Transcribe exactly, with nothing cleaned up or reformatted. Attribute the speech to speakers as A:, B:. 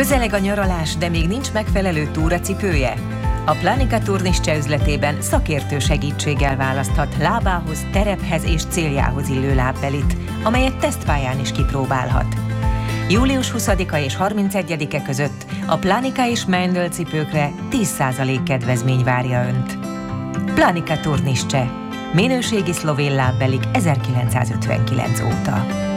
A: Közeleg a nyaralás, de még nincs megfelelő túracipője? A Planika Turnisce üzletében szakértő segítséggel választhat lábához, terephez és céljához illő lábbelit, amelyet tesztpályán is kipróbálhat. július huszadika és harmincegyedike között a Planika és Meindl cipőkre tíz százalék kedvezmény várja Önt. Planika Turnisce. Minőségi szlovén lábbelik ezerkilencszázötvenkilenc óta.